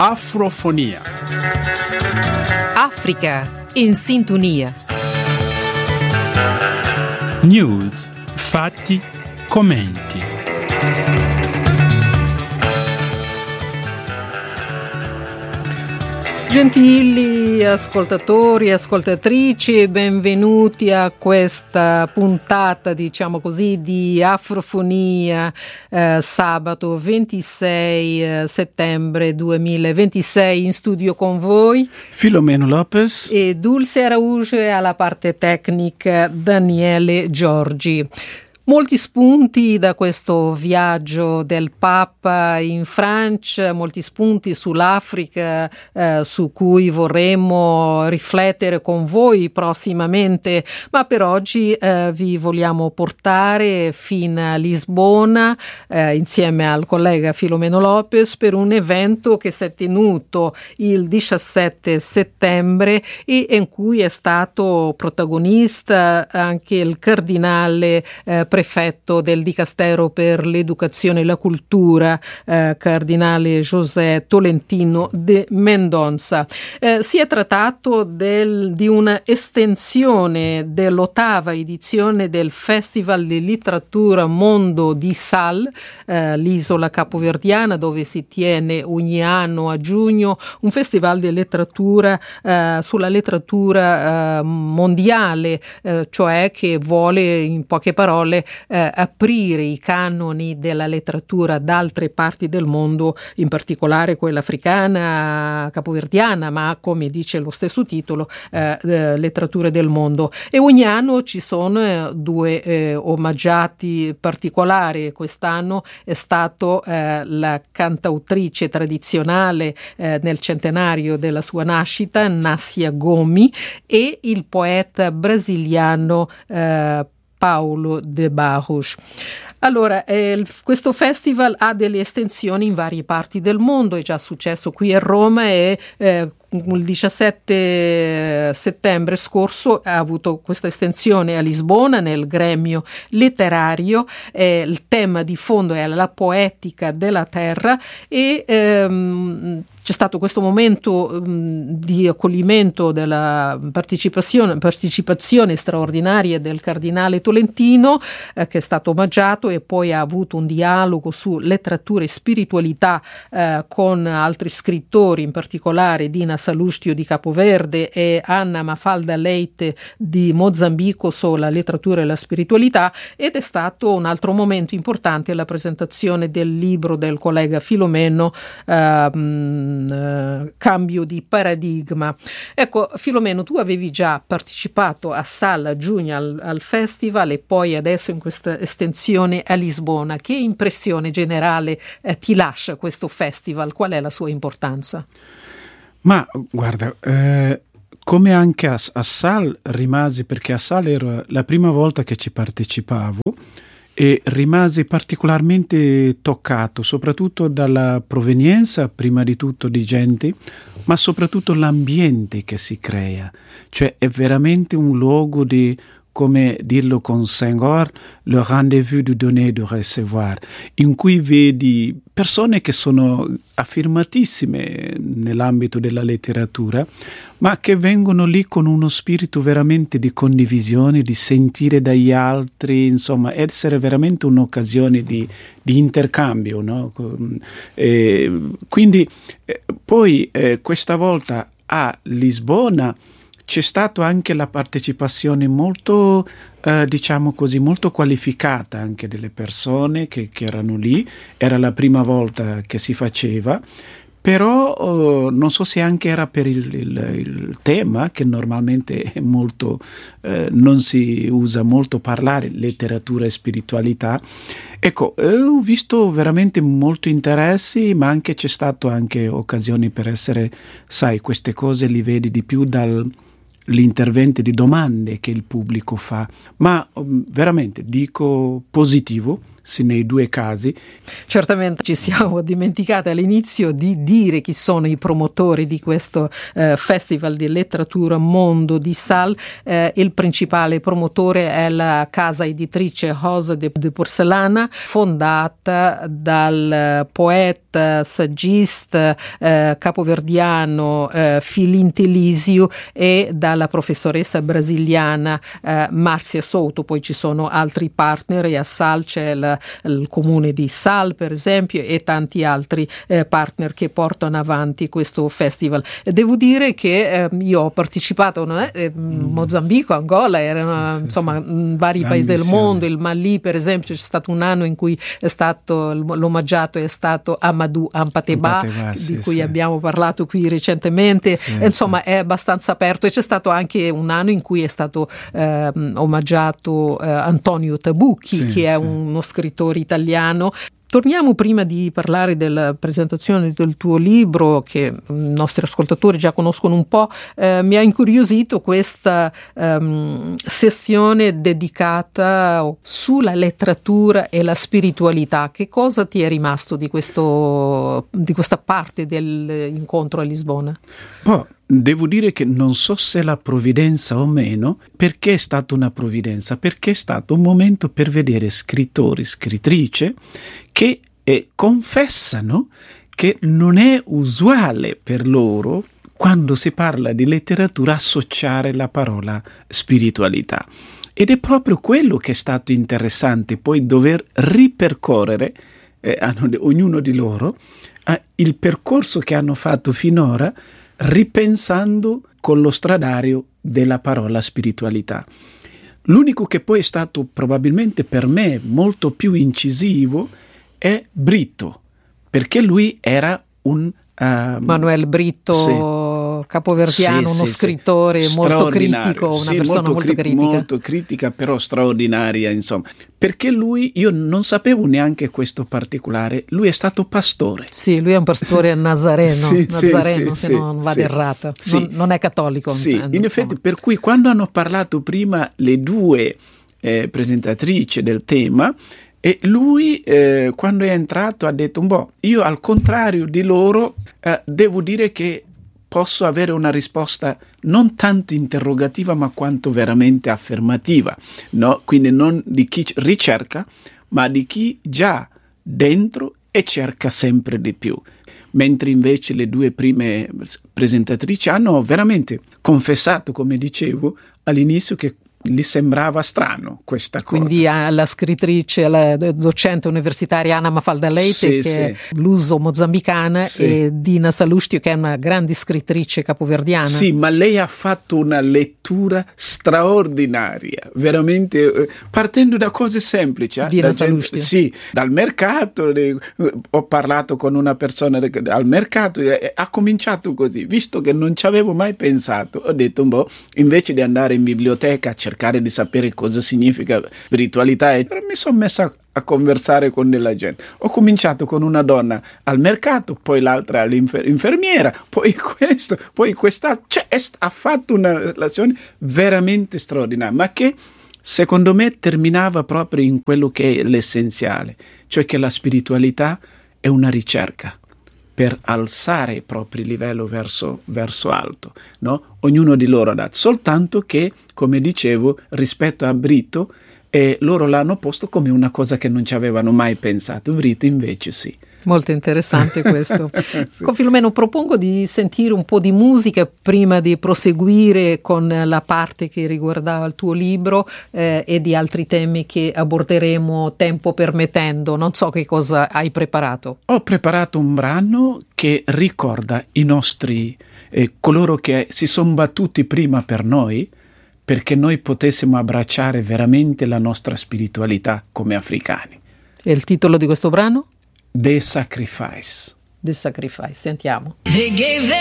Afrofonia. Africa in sintonia. News, fatti, commenti. Gentili ascoltatori e ascoltatrici, benvenuti a questa puntata, diciamo così, di Afrofonia, sabato 26 settembre 2026. In studio con voi Filomeno Lopez e Dulce Arauge, alla parte tecnica Daniele Giorgi. Molti spunti da questo viaggio del Papa in Francia, molti spunti sull'Africa su cui vorremmo riflettere con voi prossimamente, ma per oggi vi vogliamo portare fino a Lisbona insieme al collega Filomeno Lopez per un evento che si è tenuto il 17 settembre e in cui è stato protagonista anche il cardinale prefetto del Dicastero per l'Educazione e la Cultura, cardinale José Tolentino de Mendonça. Si è trattato di una estensione dell'8ª edizione del Festival di Letteratura Mondo di Sal, l'isola capoverdiana, dove si tiene ogni anno a giugno un festival di letteratura sulla letteratura mondiale, cioè che vuole, in poche parole, aprire i canoni della letteratura ad altre parti del mondo, in particolare quella africana, capoverdiana, ma come dice lo stesso titolo, letterature del mondo. E ogni anno ci sono due omaggiati particolari. Quest'anno è stato la cantautrice tradizionale nel centenario della sua nascita, Nassia Gomi, e il poeta brasiliano Paulo de Barros. Allora, questo festival ha delle estensioni in varie parti del mondo, è già successo qui a Roma e il 17 settembre scorso ha avuto questa estensione a Lisbona nel gremio letterario. Il tema di fondo è la poetica della terra e c'è stato questo momento di accoglimento della partecipazione straordinaria del cardinale Tolentino, che è stato omaggiato, e poi ha avuto un dialogo su letteratura e spiritualità con altri scrittori, in particolare Dina Salustio di Capoverde e Anna Mafalda Leite di Mozambico sulla letteratura e la spiritualità. Ed è stato un altro momento importante la presentazione del libro del collega Filomeno, Cambio di paradigma. Ecco, Filomeno, tu avevi già partecipato a Sal a giugno al festival e poi adesso in questa estensione a Lisbona. Che impressione generale ti lascia questo festival? Qual è la sua importanza? Ma guarda, come anche a Sal rimasi, perché a Sal era la prima volta che ci partecipavo, e rimasi particolarmente toccato, soprattutto dalla provenienza, prima di tutto, di gente, ma soprattutto l'ambiente che si crea. Cioè è veramente un luogo di, come dirlo con Senghor, le rendezvous du donner et du recevoir, in cui vedi persone che sono affermatissime nell'ambito della letteratura, ma che vengono lì con uno spirito veramente di condivisione, di sentire dagli altri, insomma, essere veramente un'occasione di intercambio, no? Quindi poi questa volta a Lisbona c'è stata anche la partecipazione molto, diciamo così, molto qualificata anche delle persone che erano lì. Era la prima volta che si faceva, però non so se anche era per il tema, che normalmente è molto, non si usa molto parlare, letteratura e spiritualità. Ecco, ho visto veramente molto interessi, ma anche c'è stato anche occasioni per essere, sai, queste cose li vedi di più dall'intervento di domande che il pubblico fa, ma veramente dico positivo, nei due casi. Certamente ci siamo dimenticati all'inizio di dire chi sono i promotori di questo Festival di Letteratura Mondo di Sal. Il principale promotore è la casa editrice Rosa de Porcelana, fondata dal poeta, saggista capoverdiano Filinto Elisio e dalla professoressa brasiliana Márcia Souto. Poi ci sono altri partner e a Sal c'è il comune di Sal, per esempio, e tanti altri partner che portano avanti questo festival. Devo dire che io ho partecipato, Mozambico, Angola, erano insomma vari paesi del mondo, il Mali per esempio, c'è stato un anno in cui è stato l'omaggiato è stato Amadou Hampâté-Bâ, di cui abbiamo parlato qui recentemente, insomma è abbastanza aperto, e c'è stato anche un anno in cui è stato omaggiato Antonio Tabucchi, che è uno scrittore italiano. Torniamo, prima di parlare della presentazione del tuo libro, che i nostri ascoltatori già conoscono un po', mi ha incuriosito questa sessione dedicata sulla letteratura e la spiritualità. Che cosa ti è rimasto di questa parte dell'incontro a Lisbona? Devo dire che non so se la provvidenza o meno, perché è stata una provvidenza, perché è stato un momento per vedere scrittori, scrittrici che confessano che non è usuale per loro, quando si parla di letteratura, associare la parola spiritualità. Ed è proprio quello che è stato interessante, poi dover ripercorrere, ognuno di loro, il percorso che hanno fatto finora, ripensando con lo stradario della parola spiritualità. L'unico che poi è stato probabilmente per me molto più incisivo è Brito, perché lui era un Manuel Brito, capoverdiano, uno scrittore molto critico, una persona molto critica. Molto critica, però straordinaria, insomma. Perché io non sapevo neanche questo particolare, lui è stato pastore. Sì, lui è un pastore nazareno, se non vado errata. Non è cattolico. Sì, in effetti, per cui quando hanno parlato prima le due presentatrici del tema, e lui, quando è entrato, ha detto, io al contrario di loro, devo dire che posso avere una risposta non tanto interrogativa, ma quanto veramente affermativa, no? Quindi non di chi ricerca, ma di chi già dentro e cerca sempre di più. Mentre invece le due prime presentatrici hanno veramente confessato, come dicevo all'inizio, che gli sembrava strano questa cosa. Quindi alla scrittrice, alla docente universitaria Anna Mafalda Leite, che è luso mozambicana, e Dina Salustio, che è una grande scrittrice capoverdiana. Sì, ma lei ha fatto una lettura straordinaria, veramente, partendo da cose semplici. Dina Salustio. Sì, dal mercato, ho parlato con una persona al mercato, ha cominciato così, visto che non ci avevo mai pensato, ho detto, invece di andare in biblioteca a cercare di sapere cosa significa spiritualità, mi sono messa a conversare con della gente. Ho cominciato con una donna al mercato, poi l'altra all'infermiera, poi questo, poi quest'altro. Ha fatto una relazione veramente straordinaria, ma che secondo me terminava proprio in quello che è l'essenziale, cioè che la spiritualità è una ricerca per alzare il proprio livello verso alto, no? Ognuno di loro ha dato, soltanto che, come dicevo, rispetto a Brito, loro l'hanno posto come una cosa che non ci avevano mai pensato, Brito invece sì. Molto interessante questo. Con Filomeno propongo di sentire un po' di musica prima di proseguire con la parte che riguardava il tuo libro e di altri temi che aborderemo tempo permettendo. Non so che cosa hai preparato. Ho preparato un brano che ricorda i nostri, coloro che si sono battuti prima per noi, perché noi potessimo abbracciare veramente la nostra spiritualità come africani. E il titolo di questo brano? The Sacrifice. The Sacrifice, sentiamo. They gave